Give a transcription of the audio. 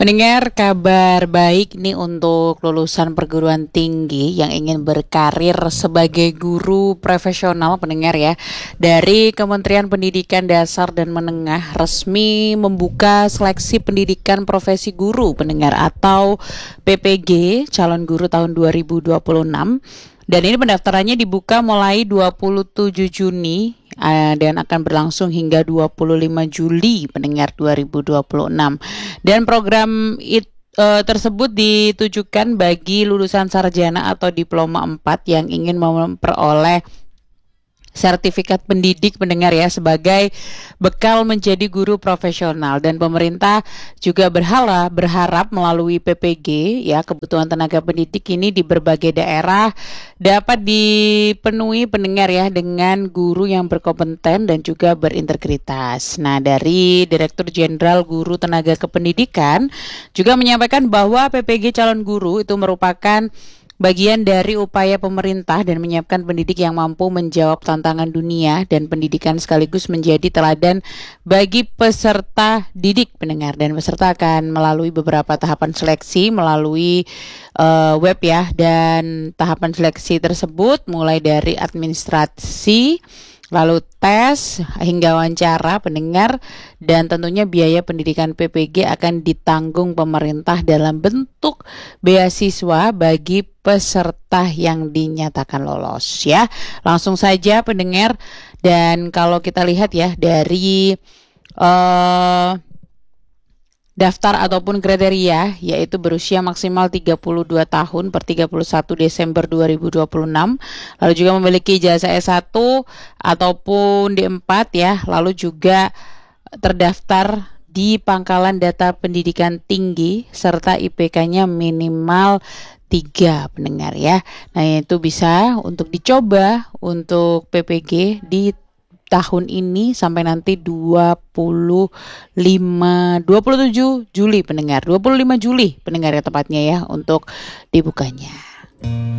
Pendengar, kabar baik nih untuk lulusan perguruan tinggi yang ingin berkarir sebagai guru profesional, pendengar ya. Dari Kementerian Pendidikan Dasar dan Menengah resmi membuka seleksi pendidikan profesi guru, pendengar, atau PPG calon guru tahun 2026. Dan ini pendaftarannya dibuka mulai 27 Juni dan akan berlangsung hingga 25 Juli pendengar 2026. Dan program tersebut ditujukan bagi lulusan sarjana atau diploma 4 yang ingin memperoleh sertifikat pendidik, pendengar ya, sebagai bekal menjadi guru profesional. Dan pemerintah juga berharap melalui PPG ya, kebutuhan tenaga pendidik ini di berbagai daerah dapat dipenuhi, pendengar ya, dengan guru yang berkompeten dan juga berintegritas. Nah, dari Direktur Jenderal Guru Tenaga Kependidikan juga menyampaikan bahwa PPG calon guru itu merupakan bagian dari upaya pemerintah dan menyiapkan pendidik yang mampu menjawab tantangan dunia dan pendidikan sekaligus menjadi teladan bagi peserta didik, pendengar. Dan peserta akan melalui beberapa tahapan seleksi melalui web ya, dan tahapan seleksi tersebut mulai dari administrasi, lalu tes hingga wawancara, pendengar. Dan tentunya biaya pendidikan PPG akan ditanggung pemerintah dalam bentuk beasiswa bagi peserta yang dinyatakan lolos ya. Langsung saja pendengar, dan kalau kita lihat ya dari daftar ataupun kriteria, yaitu berusia maksimal 32 tahun per 31 Desember 2026, lalu juga memiliki ijazah S1 ataupun D4 ya, lalu juga terdaftar di Pangkalan Data Pendidikan Tinggi serta IPK-nya minimal 3, pendengar ya. Nah, itu bisa untuk dicoba untuk PPG di tahun ini sampai nanti 27 Juli pendengar, 25 Juli pendengar ya tepatnya ya, untuk dibukanya.